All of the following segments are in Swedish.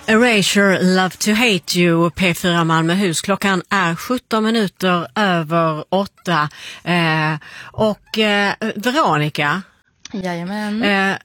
Erasure, Love to Hate You, P4 Malmöhus. Klockan är 17 minuter över 8. Veronica. Jajamän.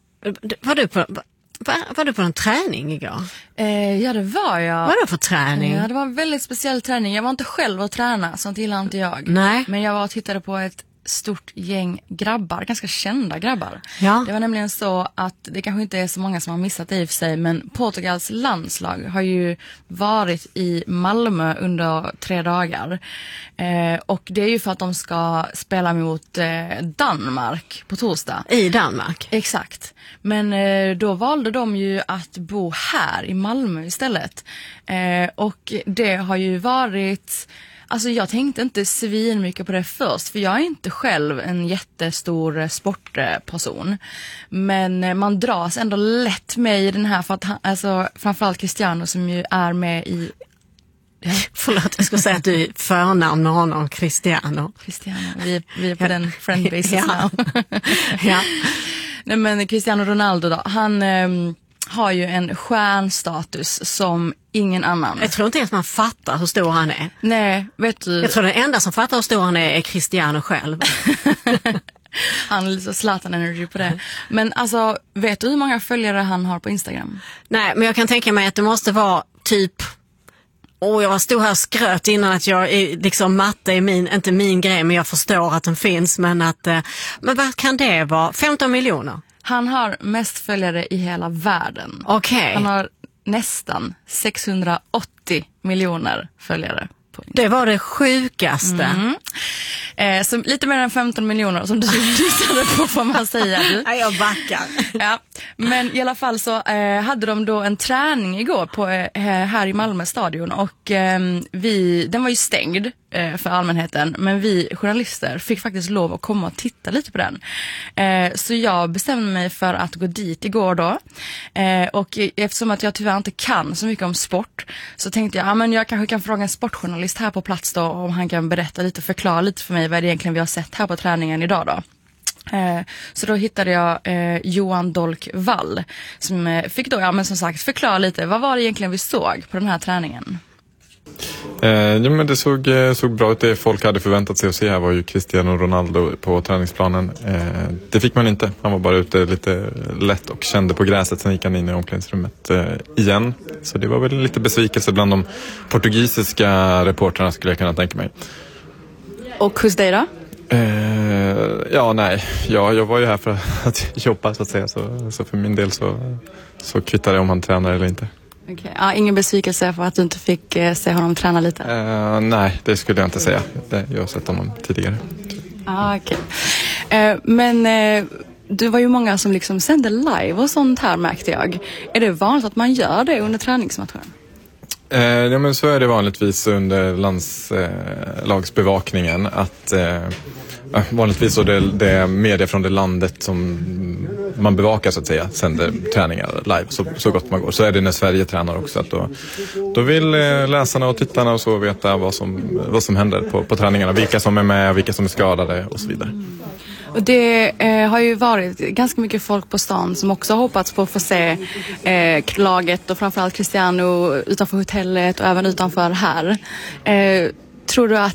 Var du på en träning igår? Ja, det var jag. Vad var det för träning? Ja, det var en väldigt speciell träning. Jag var inte själv att träna, sånt gillar inte jag. Nej. Men jag var och tittade på ett stort gäng grabbar, ganska kända grabbar. Ja. Det var nämligen så att det kanske inte är så många som har missat det i och för sig, men Portugals landslag har ju varit i Malmö under 3 dagar. Och det är ju för att de ska spela mot Danmark på torsdag. I Danmark? Exakt. Men då valde de ju att bo här i Malmö istället. Och det har ju varit... Alltså jag tänkte inte svin mycket på det först, för jag är inte själv en jättestor sportperson. Men man dras ändå lätt med i den här, för att alltså, framförallt Cristiano som ju är med i... Förlåt, jag ska säga att du är förnamn med honom, Cristiano. Vi är på den friendbases ja. Ja. Nej, men Cristiano Ronaldo då, han har ju en stjärnstatus som ingen annan. Jag tror inte ens man fattar hur stor han är. Nej, vet du... Jag tror den enda som fattar hur stor han är Cristiano själv. Han är lite Zlatan energy på det. Men alltså, vet du hur många följare han har på Instagram? Nej, men jag kan tänka mig att det måste vara typ... jag stod här och skröt innan att jag är, liksom matte är inte min grej, men jag förstår att den finns. Men vad kan det vara? 15 miljoner? Han har mest följare i hela världen. Okej. Han har nästan 680 miljoner följare. Det var det sjukaste. Så lite mer än 15 miljoner som du visade på, får man säga. Ja, jag backar. Ja, men i alla fall så hade de då en träning igår på, här i Malmö stadion. Och den var ju stängd för allmänheten. Men vi journalister fick faktiskt lov att komma och titta lite på den. Så jag bestämde mig för att gå dit igår då. Och eftersom att jag tyvärr inte kan så mycket om sport, så tänkte jag, men jag kanske kan fråga en sportjournalist här på plats då, om han kan berätta lite, förklara lite för mig vad det egentligen vi har sett här på träningen idag då. Så då hittade jag Johan Dolk Wall som fick då, men som sagt, förklara lite, vad var det egentligen vi såg på den här träningen? Ja, men det såg bra ut. Det folk hade förväntat sig att se här var ju Cristiano Ronaldo på träningsplanen. Det fick man inte. Han var bara ute lite lätt och kände på gräset. Sen gick han in i omklädningsrummet igen. Så det var väl lite besvikelse bland de portugisiska reportrarna, skulle jag kunna tänka mig. Och hos dig då? Jag var ju här för att jobba, så att säga. Så för min del så kvittar det om han tränar eller inte. Okay. Ja, ingen besvikelse för att du inte fick se honom träna lite? Nej, det skulle jag inte säga. Jag har sett honom tidigare. Okay. Men det var ju många som liksom sände live och sånt här, märkte jag. Är det vanligt att man gör det under träningsmatchen? Ja, men så är det vanligtvis under landslagsbevakningen att vanligtvis så det media från det landet som man bevakar, så att säga, sänder träningar live så gott man går. Så är det när Sverige tränar också, att då vill läsarna och tittarna och så veta vad som händer på träningarna, vilka som är med, vilka som är skadade och så vidare. Och det har ju varit ganska mycket folk på stan som också hoppats på att få se laget och framförallt Cristiano utanför hotellet och även utanför här. Tror du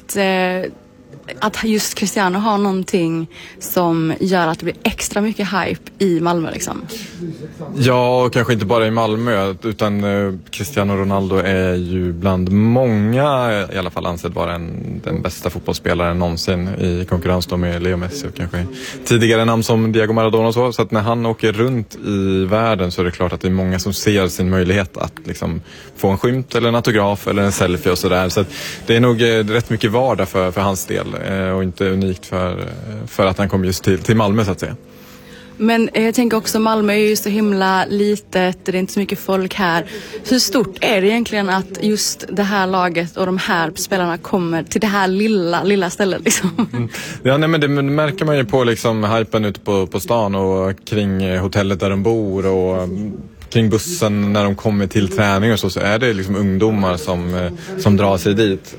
att just Cristiano har någonting som gör att det blir extra mycket hype i Malmö liksom? Ja, och kanske inte bara i Malmö, utan Cristiano Ronaldo är ju bland många i alla fall ansedd vara den bästa fotbollsspelaren någonsin, i konkurrens då med Leo Messi och kanske tidigare namn som Diego Maradona och så. Så att när han åker runt i världen så är det klart att det är många som ser sin möjlighet att liksom få en skymt eller en autograf eller en selfie och sådär. Så att det är nog rätt mycket vardag för hans del. Och inte unikt för att han kom just till Malmö, så att säga. Men jag tänker också, Malmö är ju så himla litet, det är inte så mycket folk här. Hur stort är det egentligen att just det här laget och de här spelarna kommer till det här lilla stället liksom? Ja, nej, men det märker man ju på liksom hypen ute på stan och kring hotellet där de bor och kring bussen när de kommer till träning och så är det liksom ungdomar som drar sig dit.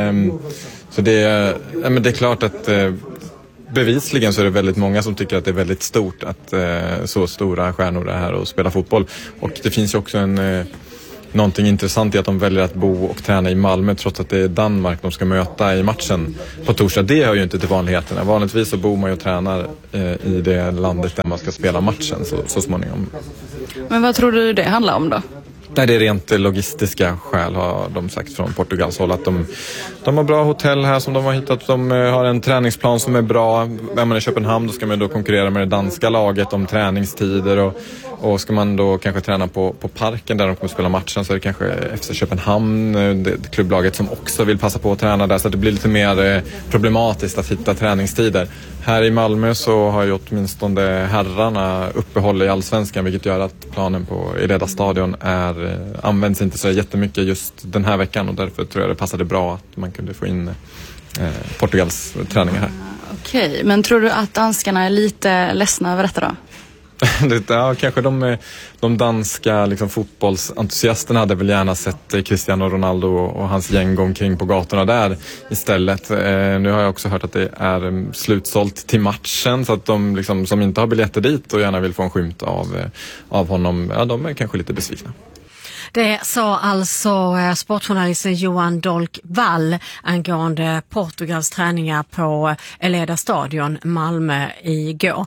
Så det är klart att bevisligen så är det väldigt många som tycker att det är väldigt stort att så stora stjärnor är här och spelar fotboll. Och det finns ju också någonting intressant i att de väljer att bo och träna i Malmö trots att det är Danmark de ska möta i matchen på torsdag. Det hör ju inte till vanligheterna. Vanligtvis så bor man ju och tränar i det landet där man ska spela matchen så småningom. Men vad tror du det handlar om då? Nej, det är rent logistiska skäl har de sagt från Portugals håll att de har bra hotell här som de har hittat. De har en träningsplan som är bra. Är man i Köpenhamn då ska man då konkurrera med det danska laget om träningstider och ska man då kanske träna på parken där de kommer spela matchen så är det kanske FC Köpenhamn, det klubblaget som också vill passa på att träna där så att det blir lite mer problematiskt att hitta träningstider. Här i Malmö så har ju åtminstone herrarna uppehåll i Allsvenskan vilket gör att planen på Eleda stadion används inte så jättemycket just den här veckan och därför tror jag det passade bra att man kunde få in Portugals träningar här. Okej, men tror du att danskarna är lite ledsna över detta då? Ja, kanske de danska liksom, fotbollsentusiasterna hade väl gärna sett Cristiano Ronaldo och hans gäng gå omkring på gatorna där istället. Nu har jag också hört att det är slutsålt till matchen så att de liksom, som inte har biljetter dit och gärna vill få en skymt av honom, ja, de är kanske lite besvikna. Det sa alltså sportjournalisten Johan Dolk Wall angående Portugals träningar på Eleda stadion Malmö igår.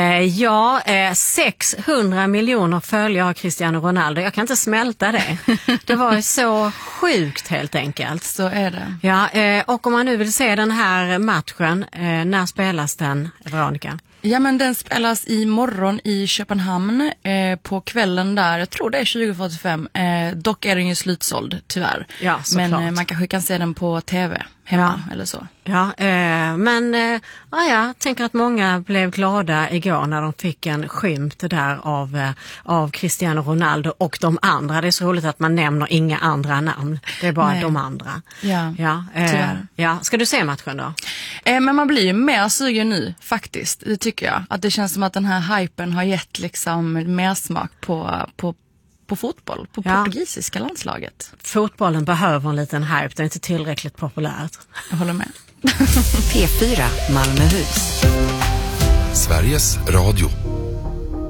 600 miljoner följare av Cristiano Ronaldo. Jag kan inte smälta det. Det var ju så sjukt helt enkelt. Så är det. Ja, och om man nu vill se den här matchen, när spelas den, Veronica? Ja, men den spelas imorgon i Köpenhamn på kvällen där. Jag tror det är 20:45. Dock är den ju slutsåld, tyvärr. Ja, men man kanske kan se den på tv hemma eller så. Ja, jag tänker att många blev glada igår när de fick en skymt där av Cristiano Ronaldo och de andra. Det är så roligt att man nämner inga andra namn. Det är bara de andra. Ja, ja. Ska du se matchen då? Men man blir ju mer sugen nu faktiskt. Det tycker jag. Att det känns som att den här hypen har gett liksom mer smak på fotboll, på portugisiska landslaget. Fotbollen behöver en liten hype, det är inte tillräckligt populärt. Jag håller med. P4 Malmöhus. Sveriges Radio.